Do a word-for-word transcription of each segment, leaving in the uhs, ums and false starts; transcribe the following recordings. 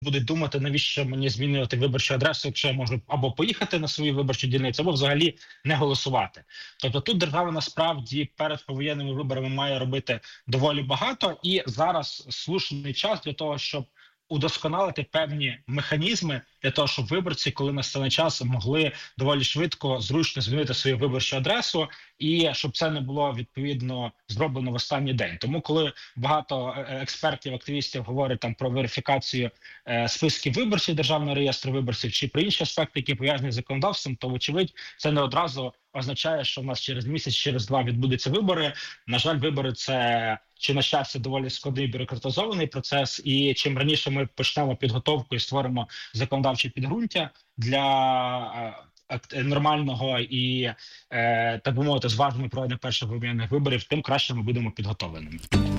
будуть думати, навіщо мені змінювати виборчу адресу, якщо я можу або поїхати на свою виборчу дільницю, або взагалі не голосувати. Тобто тут держава насправді перед повоєнними виборами має робити доволі багато, і зараз слушний час для того, щоб удосконалити певні механізми для того, щоб виборці, коли настане час, могли доволі швидко, зручно змінити свою виборчу адресу, і щоб це не було відповідно зроблено в останній день. Тому, коли багато експертів, активістів говорять там про верифікацію е, списків виборців державного реєстру виборців чи про інші аспекти, які пов'язані з законодавством, то вочевидь це не одразу означає, що в нас через місяць, через два відбудуться вибори. На жаль, вибори це, чи на щастя, доволі складний бюрократизований процес. І чим раніше ми почнемо підготовку і створимо законодавче підґрунтя для е, нормального і, е, так би мовити, зваженого проведення перших воєнних виборів, тим краще ми будемо підготовленими.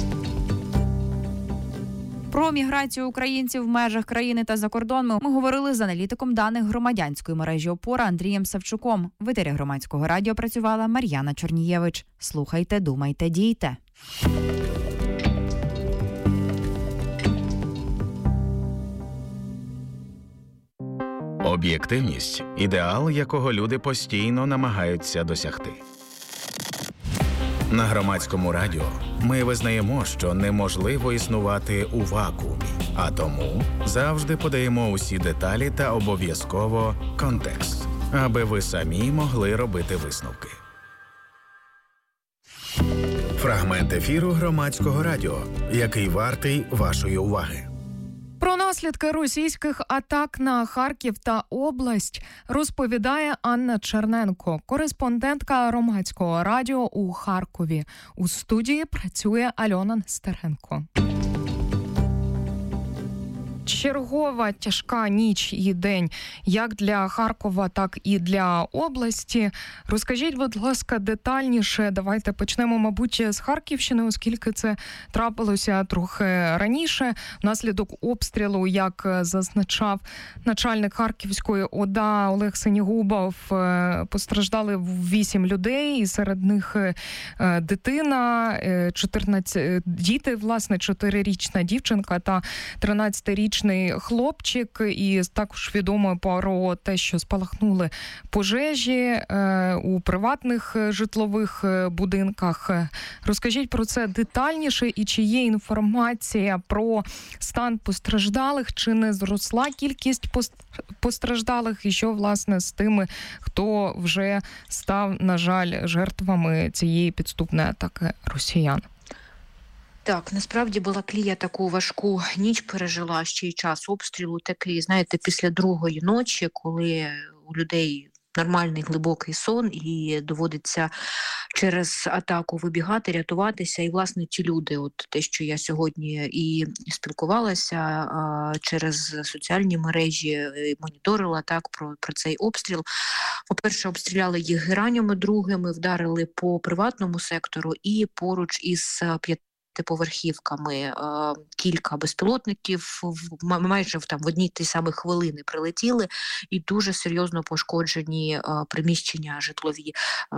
Про міграцію українців в межах країни та за кордон ми говорили з аналітиком даних громадянської мережі «Опора» Андрієм Савчуком. В етері Громадського радіо працювала Мар'яна Чорнієвич. Слухайте, думайте, дійте. Об'єктивність – ідеал, якого люди постійно намагаються досягти. На Громадському радіо ми визнаємо, що неможливо існувати у вакуумі, а тому завжди подаємо усі деталі та обов'язково контекст, аби ви самі могли робити висновки. Фрагмент ефіру Громадського радіо, який вартий вашої уваги. Про наслідки російських атак на Харків та область розповідає Анна Черненко, кореспондентка Громадського радіо у Харкові. У студії працює Альона Нестеренко. Чергова тяжка ніч і день як для Харкова, так і для області. Розкажіть, будь ласка, детальніше. Давайте почнемо, мабуть, з Харківщини, оскільки це трапилося трохи раніше. Внаслідок обстрілу, як зазначав начальник Харківської ОДА Олег Синігубов, постраждали вісім людей, і серед них дитина, чотирнадцять діти, власне, чотирирічна дівчинка та тринадцятирічний хлопчик, і також відомо про те, що спалахнули пожежі е, у приватних житлових будинках. Розкажіть про це детальніше, і чи є інформація про стан постраждалих, чи не зросла кількість постраждалих, і що, власне, з тими, хто вже став, на жаль, жертвами цієї підступної атаки росіян? Так, насправді Балаклія таку важку ніч пережила, ще й час обстрілу такий, знаєте, після другої ночі, коли у людей нормальний глибокий сон і доводиться через атаку вибігати, рятуватися. І, власне, ті люди, от те, що я сьогодні і спілкувалася а, через соціальні мережі, і моніторила так про, про цей обстріл. По-перше, обстріляли їх геранями другими, вдарили по приватному сектору і поруч із п'яти поверхівками. Кілька безпілотників майже в там в одній ті самі хвилини прилетіли, і дуже серйозно пошкоджені приміщення житлові.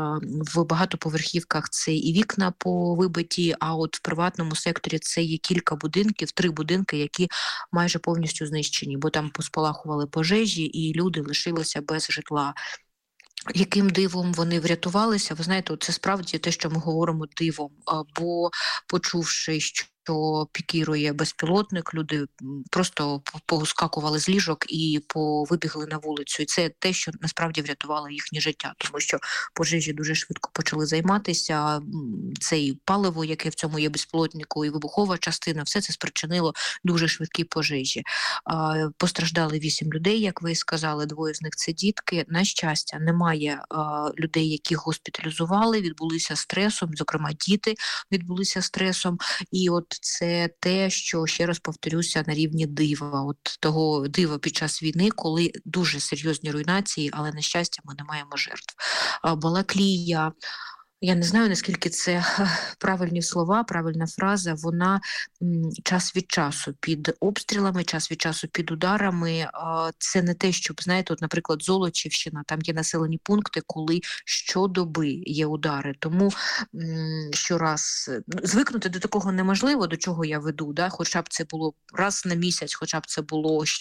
В багатоповерхівках це і вікна повибиті, а от в приватному секторі це є кілька будинків, три будинки, які майже повністю знищені, бо там поспалахували пожежі і люди лишилися без житла. Яким дивом вони врятувалися? Ви знаєте, це справді те, що ми говоримо дивом, бо почувши, що пікірує безпілотник, люди просто поскакували з ліжок і повибігли на вулицю. І це те, що насправді врятувало їхнє життя, тому що пожежі дуже швидко почали займатися. Це і паливо, яке в цьому є безпілотнику, і вибухова частина, все це спричинило дуже швидкі пожежі. Постраждали вісім людей, як ви сказали, двоє з них це дітки. На щастя, немає людей, яких госпіталізували, відбулися стресом, зокрема діти відбулися стресом. І от це те, що, ще раз повторюся, на рівні дива. От того дива під час війни, коли дуже серйозні руйнації, але, на щастя, ми не маємо жертв. Балаклія, я не знаю, наскільки це правильні слова, правильна фраза, вона м, час від часу під обстрілами, час від часу під ударами. Це не те, щоб, знаєте, от, наприклад, Золочівщина, там є населені пункти, коли щодоби є удари. Тому м, щораз звикнути до такого неможливо, до чого я веду, да? Хоча б це було раз на місяць, хоча б це було